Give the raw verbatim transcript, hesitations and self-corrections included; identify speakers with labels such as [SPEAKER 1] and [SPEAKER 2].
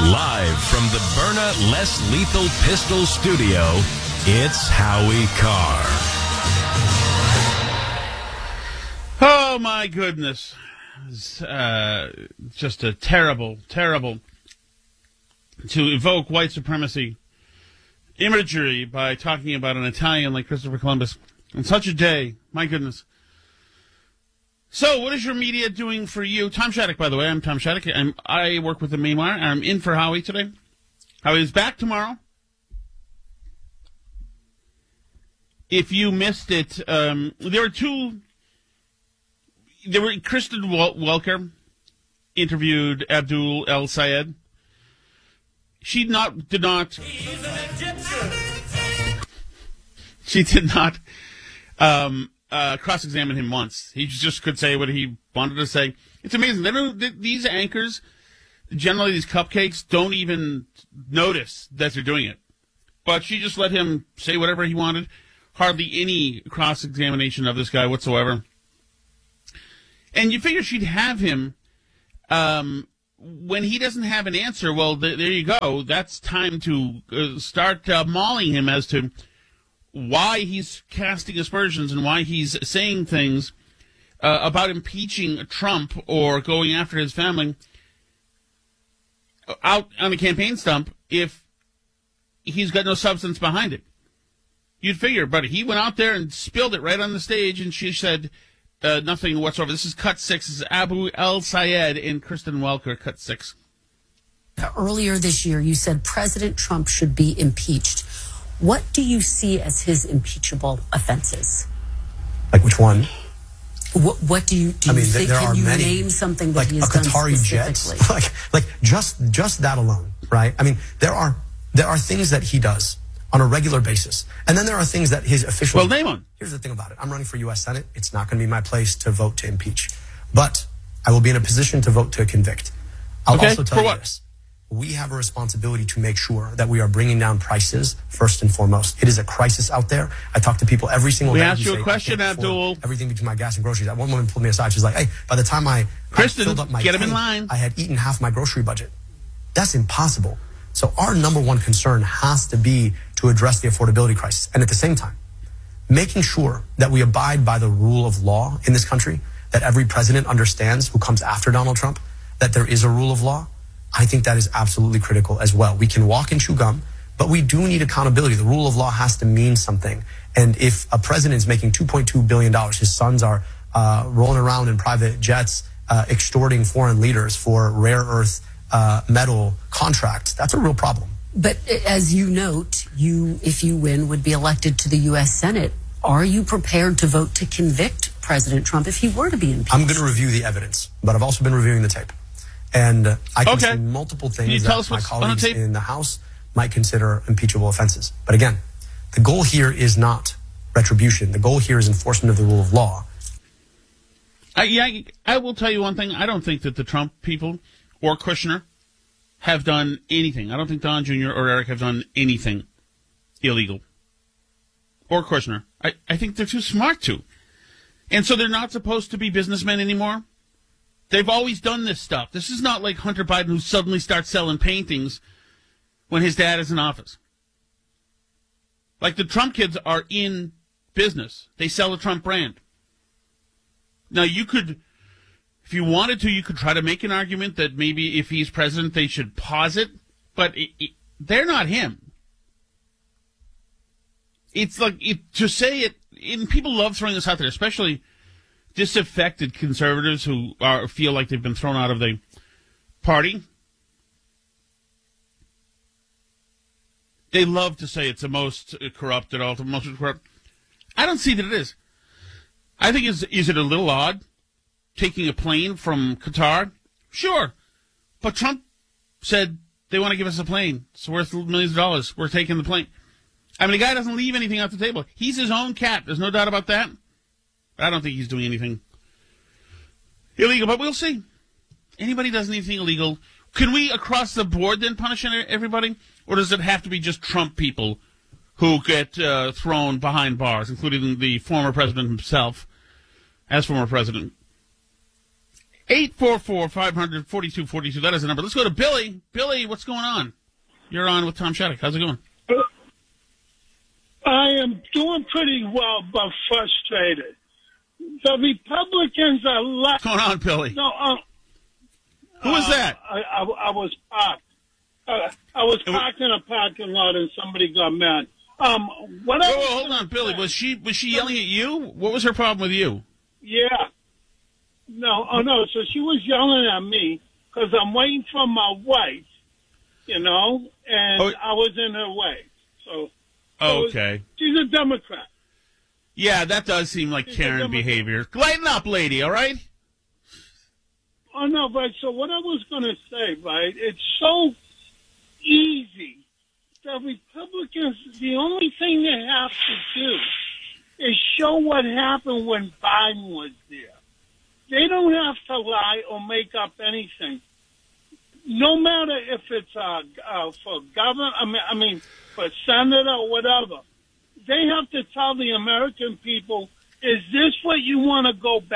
[SPEAKER 1] Live from the Byrna Less Lethal Pistol Studio, it's Howie Carr.
[SPEAKER 2] Oh, my goodness. It's, uh, just a terrible, terrible to evoke white supremacy imagery by talking about an Italian like Christopher Columbus on such a day. My goodness. So, what is your media doing for you? Tom Shattuck, by the way. I'm Tom Shattuck. I'm, I work with the Mainwire. I'm in for Howie today. Howie is back tomorrow. If you missed it, um, there were two... There were Kristen Wel- Welker interviewed Abdul El Sayed. She not did not.
[SPEAKER 3] He's an Egyptian.
[SPEAKER 2] She did not um, uh, cross-examine him once. He just could say what he wanted to say. It's amazing. They don't, th- these anchors, generally these cupcakes, don't even notice that they're doing it. But she just let him say whatever he wanted. Hardly any cross-examination of this guy whatsoever. And you figure she'd have him um, when he doesn't have an answer. Well, th- there you go. That's time to uh, start uh, mauling him as to why he's casting aspersions and why he's saying things uh, about impeaching Trump or going after his family out on the campaign stump if he's got no substance behind it. You'd figure, but he went out there and spilled it right on the stage, and she said... Uh, nothing whatsoever. This is Cut Six. This is Abu El Sayed and Kristen Welker, Cut Six.
[SPEAKER 4] Earlier this year, you said President Trump should be impeached. What do you see as his impeachable offenses?
[SPEAKER 5] Like which one?
[SPEAKER 4] What, what do you do?
[SPEAKER 5] I mean,
[SPEAKER 4] you think,
[SPEAKER 5] there
[SPEAKER 4] can
[SPEAKER 5] are
[SPEAKER 4] you
[SPEAKER 5] many,
[SPEAKER 4] name something that
[SPEAKER 5] like
[SPEAKER 4] he has
[SPEAKER 5] a
[SPEAKER 4] done
[SPEAKER 5] Qatari
[SPEAKER 4] specifically?
[SPEAKER 5] jet, like like just just that alone, right? I mean, there are there are things that he does on a regular basis. And then there are things that his officials...
[SPEAKER 2] Well, name one.
[SPEAKER 5] Here's the thing about it. I'm running for U S Senate. It's not going to be my place to vote to impeach. But I will be in a position to vote to convict. I'll
[SPEAKER 2] okay,
[SPEAKER 5] also tell
[SPEAKER 2] for
[SPEAKER 5] you
[SPEAKER 2] what?
[SPEAKER 5] this. We have a responsibility to make sure that we are bringing down prices first and foremost. It is a crisis out there. I talk to people every single
[SPEAKER 2] we
[SPEAKER 5] day.
[SPEAKER 2] We asked you
[SPEAKER 5] say,
[SPEAKER 2] a question, Abdul.
[SPEAKER 5] Everything between my gas and groceries. One woman pulled me aside. She's like, hey, by the time I,
[SPEAKER 2] Kristen,
[SPEAKER 5] I filled up my
[SPEAKER 2] get him
[SPEAKER 5] tank,
[SPEAKER 2] in line.
[SPEAKER 5] I had eaten half my grocery budget. That's impossible. So our number one concern has to be to address the affordability crisis. And at the same time, making sure that we abide by the rule of law in this country, that every president understands who comes after Donald Trump, that there is a rule of law. I think that is absolutely critical as well. We can walk and chew gum, but we do need accountability. The rule of law has to mean something. And if a president is making two point two billion dollars, his sons are uh, rolling around in private jets, uh, extorting foreign leaders for rare earth uh, metal contracts, that's a real problem.
[SPEAKER 4] But as you note, you, if you win, would be elected to the U S Senate. Are you prepared to vote to convict President Trump if he were to be impeached?
[SPEAKER 5] I'm going to review the evidence, but I've also been reviewing the tape. And uh, I can
[SPEAKER 2] okay.
[SPEAKER 5] see multiple
[SPEAKER 2] Can you
[SPEAKER 5] things
[SPEAKER 2] tell
[SPEAKER 5] that
[SPEAKER 2] us
[SPEAKER 5] my
[SPEAKER 2] what's on the
[SPEAKER 5] colleagues
[SPEAKER 2] tape?
[SPEAKER 5] in the House might consider impeachable offenses. But again, the goal here is not retribution. The goal here is enforcement of the rule of law.
[SPEAKER 2] I, yeah, I will tell you one thing. I don't think that the Trump people or Kushner have done anything. I don't think Don Junior or Eric have done anything illegal. Or Kushner. I, I think they're too smart to. And so they're not supposed to be businessmen anymore. They've always done this stuff. This is not like Hunter Biden who suddenly starts selling paintings when his dad is in office. Like the Trump kids are in business. They sell a Trump brand. Now you could... If you wanted to, you could try to make an argument that maybe if he's president, they should pause it. But it, it, they're not him. It's like, it, to say it, and people love throwing this out there, especially disaffected conservatives who are feel like they've been thrown out of the party. They love to say it's the most corrupt at all, the most corrupt. I don't see that it is. I think, is, is it a little odd? Taking a plane from Qatar? Sure. But Trump said they want to give us a plane. It's worth millions of dollars. We're taking the plane. I mean, the guy doesn't leave anything off the table. He's his own cat. There's no doubt about that. I don't think he's doing anything illegal, but we'll see. Anybody does anything illegal, can we across the board then punish everybody? Or does it have to be just Trump people who get uh, thrown behind bars, including the former president himself as former president? eight four four, five hundred, forty-two forty-two. That is the number. Let's go to Billy. Billy, what's going on? You're on with Tom Shattuck. How's it going?
[SPEAKER 6] I am doing pretty well, but frustrated. The Republicans are left.
[SPEAKER 2] What's going on, Billy?
[SPEAKER 6] No, um,
[SPEAKER 2] Who was
[SPEAKER 6] uh,
[SPEAKER 2] that?
[SPEAKER 6] I, I, I was parked. Uh, I was parked in a parking lot, and somebody got mad. Um, what I
[SPEAKER 2] Whoa,
[SPEAKER 6] was
[SPEAKER 2] whoa, hold on, Billy.
[SPEAKER 6] say-
[SPEAKER 2] Was she was she yelling at you? What was her problem with you?
[SPEAKER 6] Yeah. No, oh no. So she was yelling at me because I'm waiting for my wife, you know, and
[SPEAKER 2] Oh.
[SPEAKER 6] I was in her way. So.
[SPEAKER 2] Okay.
[SPEAKER 6] She's a Democrat.
[SPEAKER 2] Yeah, that does seem like Karen behavior. Lighten up, lady, all right?
[SPEAKER 6] Oh, no, but so what I was going to say, right, it's so easy. The Republicans, the only thing they have to do is show what happened when Biden was there. They don't have to lie or make up anything. No matter if it's uh, uh, for governor, I mean, I mean, for senator or whatever, they have to tell the American people, is this what you want to go